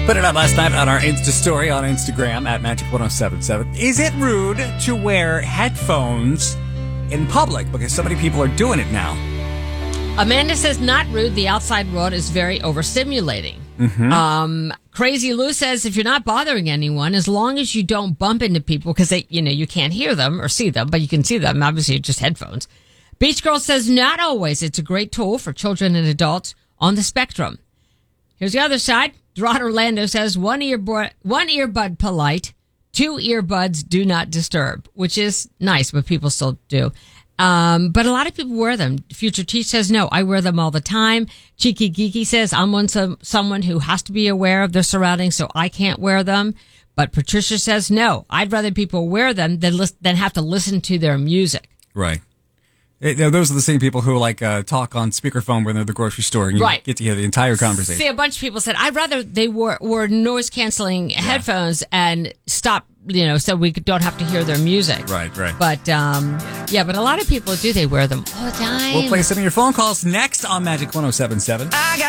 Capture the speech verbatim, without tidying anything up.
Put it up last night on our Insta story on Instagram at Magic ten seventy-seven. Is it rude to wear headphones in public? Because so many people are doing it now. Amanda says, not rude. The outside world is very overstimulating. Mm-hmm. Um, Crazy Lou says, if you're not bothering anyone, as long as you don't bump into people, because they, you know, you can't hear them or see them, but you can see them. Obviously, just headphones. Beach Girl says, not always. It's a great tool for children and adults on the spectrum. Here's the other side. Rod Orlando says, one earbud, one earbud polite, two earbuds do not disturb, which is nice, but people still do. Um, but a lot of people wear them. Future Teach says, no, I wear them all the time. Cheeky Geeky says, I'm one some, someone who has to be aware of their surroundings, so I can't wear them. But Patricia says, no, I'd rather people wear them than, lis- than have to listen to their music. Right. It, you know, those are the same people who like uh, talk on speakerphone when they're at the grocery store and you right. get to hear the entire conversation. See, a bunch of people said, I'd rather they wore, wore noise-canceling yeah. headphones and stop, you know, so we don't have to hear their music. Right, right. But, um, yeah, but a lot of people do. They wear them all the time. We'll play some of your phone calls next on Magic ten seventy-seven. I got